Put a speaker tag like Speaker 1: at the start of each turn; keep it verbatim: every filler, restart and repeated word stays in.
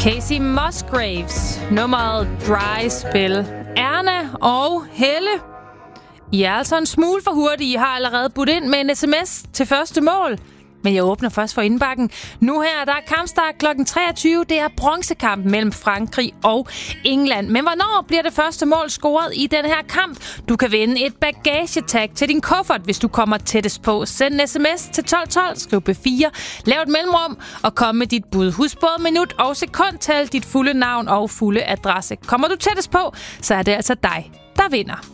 Speaker 1: Casey Musgraves, nummeret Dry Spell. Erna og Helle, I er altså en smule for hurtige. I har allerede budt ind med en sms til første mål. Men jeg åbner først for indbakken. Nu her, der er kampstart klokken treogtyve. Det er bronzekampen mellem Frankrig og England. Men hvornår bliver det første mål scoret i den her kamp? Du kan vinde et bagagetag til din kuffert, hvis du kommer tættest på. Send en sms til tolv tolv, skriv B fire, lav et mellemrum og kom med dit bud. Husk både minut og sekundtal, dit fulde navn og fulde adresse. Kommer du tættest på, så er det altså dig, der vinder.